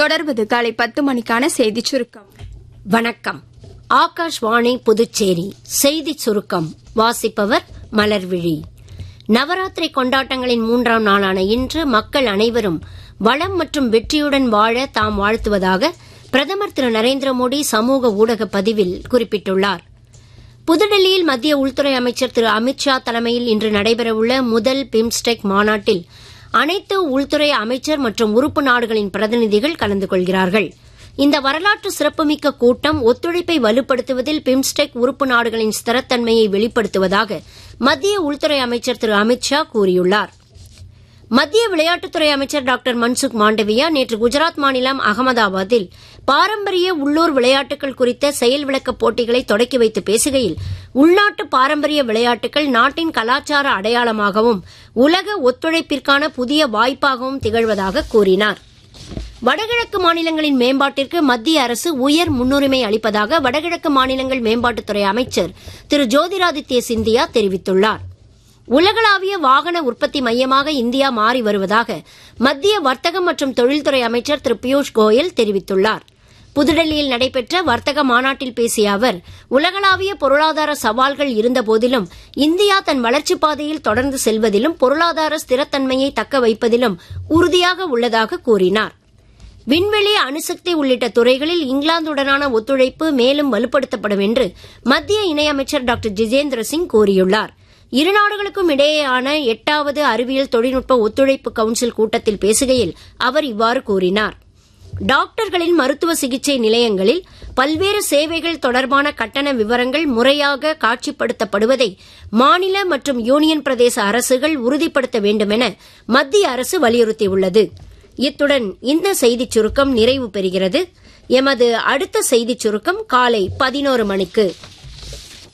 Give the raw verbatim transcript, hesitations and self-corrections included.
தொடர்வது காலை பத்து மணிக்கான செய்தி சுருக்கம். வணக்கம். ஆகாஷ்வாணி புதுச்சேரி செய்தி சுருக்கம் வாசிப்பவர் மலர்விழி. நவராத்திரி கொண்டாட்டங்களின் மூன்றாம் நாளான இன்று மக்கள் அனைவரும் வளம் மற்றும் வெற்றியுடன் வாழ தாம் வாழ்த்துவதாக பிரதமர் திரு நரேந்திர மோடி சமூக ஊடக பதிவில் குறிப்பிட்டுள்ளார். புதுடெல்லியில் மத்திய உள்துறை அமைச்சர் திரு அமித்ஷா தலைமையில் இன்று நடைபெறவுள்ள முதல் பிம்ஸ்டெக் மாநாட்டில் அனைத்து உள்துறை அமைச்சர் மற்றும் உறுப்பு நாடுகளின் பிரதிநிதிகள் கலந்து கொள்கிறார்கள். இந்த வரலாற்று சிறப்புமிக்க கூட்டம் ஒத்துழைப்பை வலுப்படுத்துவதில் பிம்ஸ்டெக் உறுப்பு நாடுகளின் ஸ்திரத்தன்மையை வெளிப்படுத்துவதாக மத்திய உள்துறை அமைச்சர் திரு அமித்ஷா கூறியுள்ளார். மத்திய விளையாட்டுத்துறை அமைச்சர் டாக்டர் மன்சுக் மாண்டவியா நேற்று குஜராத் மாநிலம் அகமதாபாத்தில் பாரம்பரிய உள்ளூர் விளையாட்டுகள் குறித்த செயல் விளக்கப் போட்டிகளை தொடக்கி வைத்து பேசுகையில், உள்நாட்டு பாரம்பரிய விளையாட்டுகள் நாட்டின் கலாச்சார அடையாளமாகவும் உலக ஒத்துழைப்பிற்கான புதிய வாய்ப்பாகவும் திகழ்வதாக கூறினார். வடகிழக்கு மாநிலங்களின் மேம்பாட்டிற்கு மத்திய அரசு உயர் முன்னுரிமை அளிப்பதாக வடகிழக்கு மாநிலங்கள் மேம்பாட்டுத்துறை அமைச்சர் திரு ஜோதிராதித்ய சிந்தியா தெரிவித்துள்ளார். உலகளாவிய வாகன உற்பத்தி மையமாக இந்தியா மாறி வருவதாக மத்திய வர்த்தகம் மற்றும் தொழில்துறை அமைச்சர் திரு பியூஷ் கோயல் தெரிவித்துள்ளார். புதுடெல்லியில் நடைபெற்ற வர்த்தக மாநாட்டில் பேசிய அவர், உலகளாவிய பொருளாதார சவால்கள் இருந்தபோதிலும் இந்தியா தன் வளர்ச்சிப் பாதையில் தொடர்ந்து செல்வதிலும் பொருளாதார ஸ்திரத்தன்மையை தக்க வைப்பதிலும் உறுதியாக உள்ளதாக கூறினார். விண்வெளி, அணுசக்தி உள்ளிட்ட துறைகளில் இங்கிலாந்துடனான ஒத்துழைப்பு மேலும் வலுப்படுத்தப்படும் என்று மத்திய இணையமைச்சர் டாக்டர் ஜிதேந்திர சிங் கூறியுள்ளார். இரு நாடுகளுக்கும் இடையேயான எட்டாவது அறிவியல் தொழில்நுட்ப ஒத்துழைப்பு கவுன்சில் கூட்டத்தில் பேசுகையில் அவர் இவ்வாறு கூறினார். டாக்டர்களின் மருத்துவ சிகிச்சை நிலையங்களில் பல்வேறு சேவைகள் தொடர்பான கட்டண விவரங்கள் முறையாக காட்சிப்படுத்தப்படுவதை மாநில மற்றும் யூனியன் பிரதேச அரசுகள் உறுதிப்படுத்த வேண்டும் என மத்திய அரசு வலியுறுத்தியுள்ளது. இத்துடன் இந்த செய்திச் சுருக்கம் நிறைவு பெறுகிறது. எமது அடுத்த செய்திச் சுருக்கம் காலை பதினோரு மணிக்கு.